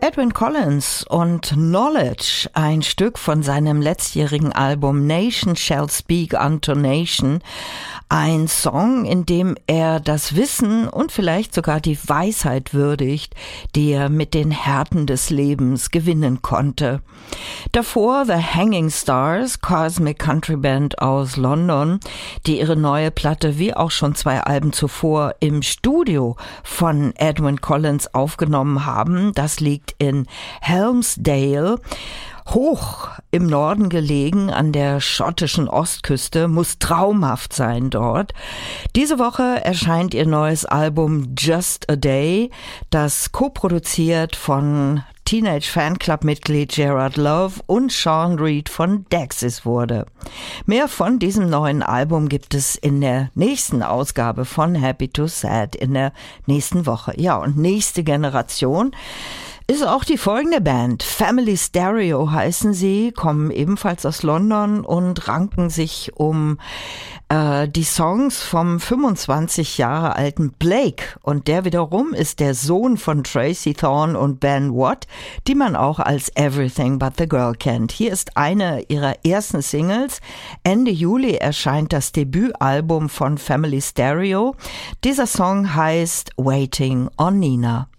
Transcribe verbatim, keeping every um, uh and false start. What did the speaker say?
Edwyn Collins und Knowledge, ein Stück von seinem letztjährigen Album Nation Shall Speak Unto Nation, ein Song, in dem er das Wissen und vielleicht sogar die Weisheit würdigt, die er mit den Härten des Lebens gewinnen konnte. Davor The Hanging Stars, Cosmic Country Band aus London, die ihre neue Platte wie auch schon zwei Alben zuvor im Studio von Edwyn Collins aufgenommen haben. Das liegt in Helmsdale, hoch im Norden gelegen an der schottischen Ostküste, muss traumhaft sein dort. Diese Woche erscheint ihr neues Album Just a Day, das co-produziert von Teenage Fanclub-Mitglied Gerard Love und Sean Reed von Dexys wurde. Mehr von diesem neuen Album gibt es in der nächsten Ausgabe von Happy to Sad in der nächsten Woche. Ja, und nächste Generation ist auch die folgende Band. Family Stereo heißen sie, kommen ebenfalls aus London und ranken sich um äh, die Songs vom fünfundzwanzig Jahre alten Blake. Und der wiederum ist der Sohn von Tracy Thorn und Ben Watt, die man auch als Everything But the Girl kennt. Hier ist eine ihrer ersten Singles. Ende Juli erscheint das Debütalbum von Family Stereo. Dieser Song heißt Waiting on Nina.